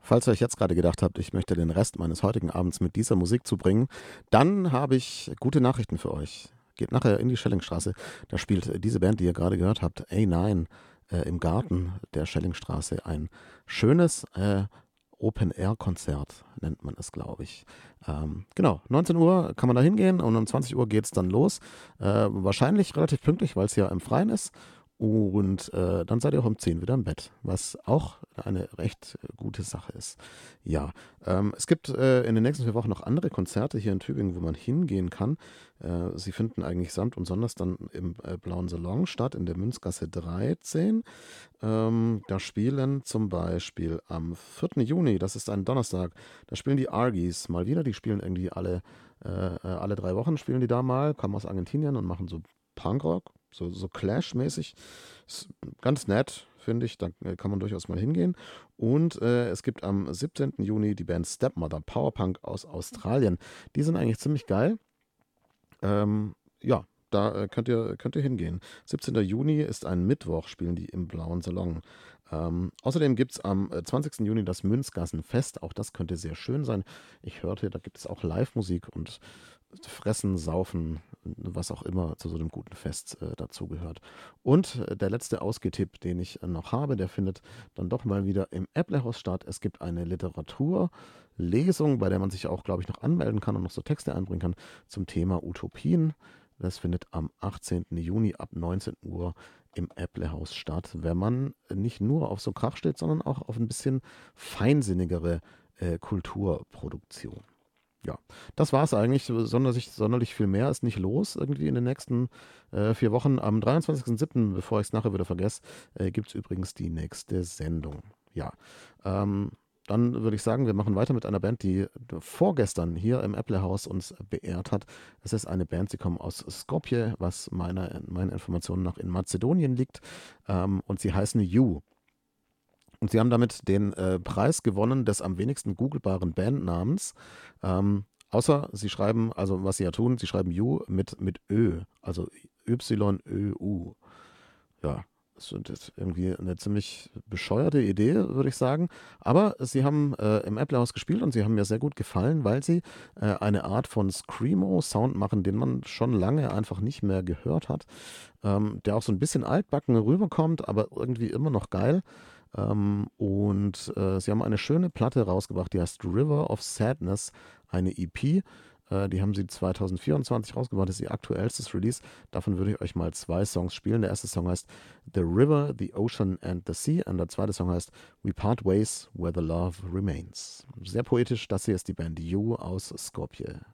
Falls ihr euch jetzt gerade gedacht habt, ich möchte den Rest meines heutigen Abends mit dieser Musik zubringen, dann habe ich gute Nachrichten für euch. Geht nachher in die Schellingstraße. Da spielt diese Band, die ihr gerade gehört habt, A9, im Garten der Schellingstraße. Ein schönes Open-Air-Konzert nennt man es, glaube ich. Genau, 19 Uhr kann man da hingehen und um 20 Uhr geht es dann los. Wahrscheinlich relativ pünktlich, weil es ja im Freien ist. Und dann seid ihr auch um 10 wieder im Bett, was auch eine recht gute Sache ist. Ja, es gibt in den nächsten 4 Wochen noch andere Konzerte hier in Tübingen, wo man hingehen kann. Sie finden eigentlich samt und sonders dann im Blauen Salon statt, in der Münzgasse 13. Da spielen zum Beispiel am 4. Juni, das ist ein Donnerstag, da spielen die Argies mal wieder. Die spielen irgendwie alle 3 Wochen spielen die da mal, kommen aus Argentinien und machen so Punkrock, so Clash-mäßig. Ist ganz nett, finde ich. Da kann man durchaus mal hingehen. Und es gibt am 17. Juni die Band Stepmother, Powerpunk aus Australien. Die sind eigentlich ziemlich geil. Ja, da könnt ihr hingehen. 17. Juni ist ein Mittwoch, spielen die im Blauen Salon. Außerdem gibt es am 20. Juni das Münzgassenfest. Auch das könnte sehr schön sein. Ich hörte, da gibt es auch Live-Musik und Fressen, Saufen, was auch immer zu so einem guten Fest dazugehört. Und der letzte Ausgehtipp, den ich noch habe, der findet dann doch mal wieder im Äpplehaus statt. Es gibt eine Literaturlesung, bei der man sich auch, glaube ich, noch anmelden kann und noch so Texte einbringen kann zum Thema Utopien. Das findet am 18. Juni ab 19 Uhr im Äpplehaus statt, wenn man nicht nur auf so Krach steht, sondern auch auf ein bisschen feinsinnigere Kulturproduktion. Ja, das war es eigentlich. Sonderlich viel mehr ist nicht los irgendwie in den nächsten 4 Wochen. Am 23.07., bevor ich es nachher wieder vergesse, gibt es übrigens die nächste Sendung. Ja, ähm, dann würde ich sagen, wir machen weiter mit einer Band, die vorgestern hier im Apple-Haus uns beehrt hat. Es ist eine Band, sie kommen aus Skopje, was meinen Informationen nach in Mazedonien liegt. Und sie heißen You. Und sie haben damit den Preis gewonnen des am wenigsten googelbaren Bandnamens. Außer sie schreiben, also was sie ja tun, sie schreiben You mit Ö, also Y-Ö-U. Ja, das ist irgendwie eine ziemlich bescheuerte Idee, würde ich sagen. Aber sie haben im Apple-Haus gespielt und sie haben mir sehr gut gefallen, weil sie eine Art von Screamo-Sound machen, den man schon lange einfach nicht mehr gehört hat. Der auch so ein bisschen altbacken rüberkommt, aber irgendwie immer noch geil. Und sie haben eine schöne Platte rausgebracht, die heißt River of Sadness, eine EP. Die haben sie 2024 rausgebracht, das ist ihr aktuellstes Release. Davon würde ich euch mal 2 Songs spielen. Der erste Song heißt The River, the Ocean and the Sea und der zweite Song heißt We Part Ways Where the Love Remains. Sehr poetisch, das hier ist die Band You aus Skopje.